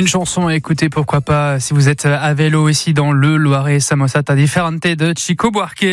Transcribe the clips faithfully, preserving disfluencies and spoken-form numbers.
Une chanson à écouter, pourquoi pas, si vous êtes à vélo ici dans le Loiret, Samosata Differente de Chico Buarque.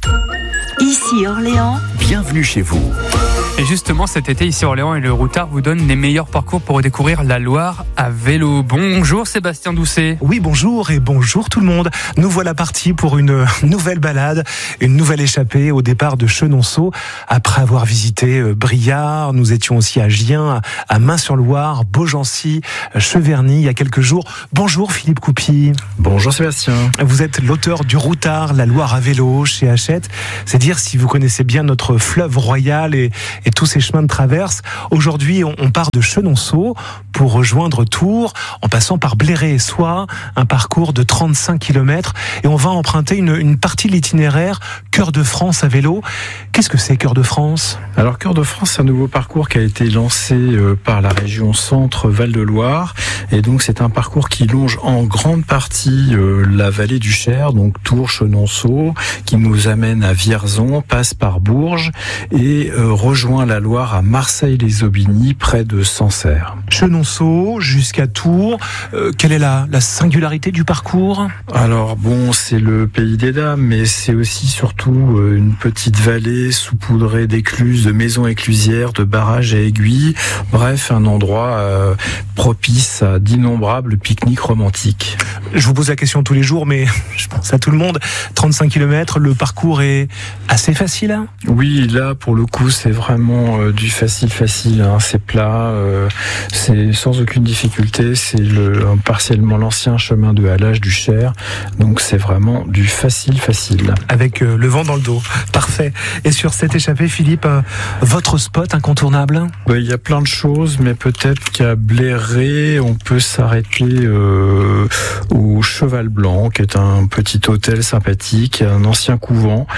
Ici Orléans. Bienvenue chez vous. Et justement, cet été, ici Orléans et le Routard vous donnent les meilleurs parcours pour découvrir la Loire à vélo. Bonjour Sébastien Doucet. Oui, bonjour et bonjour tout le monde. Nous voilà partis pour une nouvelle balade, une nouvelle échappée au départ de Chenonceau. Après avoir visité Briare, nous étions aussi à Gien, à Main-sur-Loire, Beaugency, Cheverny il y a quelques jours. Bonjour Philippe Coupy. Bonjour Sébastien. Vous êtes l'auteur du Routard, la Loire à vélo chez Hachette. C'est dire si vous connaissez bien notre fleuve royal et, et tous ces chemins de traverse. Aujourd'hui, on, on part de Chenonceau pour rejoindre Tours en passant par Bléré et Soie, un parcours de trente-cinq kilomètres et on va emprunter une, une partie de l'itinéraire Cœur de France à vélo. Qu'est-ce que c'est Cœur de France ? Alors Cœur de France, c'est un nouveau parcours qui a été lancé par la région Centre Val-de-Loire et donc c'est un parcours qui longe en grande partie la vallée du Cher, donc Tours, Chenonceau, qui nous amène à Vierzon, passe par Bourges et rejoint la Loire à Marseille-les-Aubigny, près de Sancerre. Chenonceau jusqu'à Tours, euh, quelle est la, la singularité du parcours ? Alors bon, c'est le pays des dames, mais c'est aussi surtout une petite vallée saupoudrée d'écluses, de maisons éclusières, de barrages à aiguilles, bref, un endroit euh, propice à d'innombrables pique-niques romantiques. Je vous pose la question tous les jours, mais je pense à tout le monde. trente-cinq kilomètres, le parcours est assez facile, hein ? Oui, là, pour le coup, c'est vraiment euh, du facile facile, hein. C'est plat, euh, c'est sans aucune difficulté, c'est le, euh, partiellement l'ancien chemin de halage du Cher, donc c'est vraiment du facile facile. Avec euh, le vent dans le dos, parfait. Et sur cette échappée, Philippe, euh, votre spot incontournable ? Il y a plein de choses, mais peut-être qu'à Bléré, on peut s'arrêter euh, au Cheval Blanc, qui est un petit hôtel sympathique, un ancien couvent,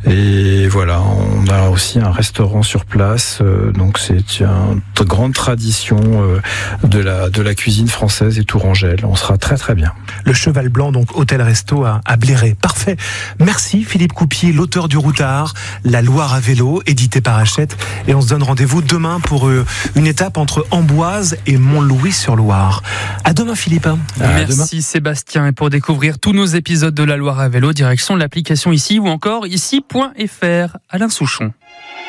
et voilà, on a aussi un restaurant sur place, euh, donc c'est une grande tradition euh, de la de la cuisine française et tourangelle. On sera très très bien. Le Cheval Blanc, donc hôtel-resto à, à Bléré. Parfait. Merci Philippe Coupy, l'auteur du Routard, la Loire à vélo, édité par Hachette. Et on se donne rendez-vous demain pour euh, une étape entre Amboise et Montlouis-sur-Loire. À demain Philippe. À Merci demain. Sébastien. Et pour découvrir tous nos épisodes de la Loire à vélo, direction l'application ici ou encore ici point f r. Alain Souchon.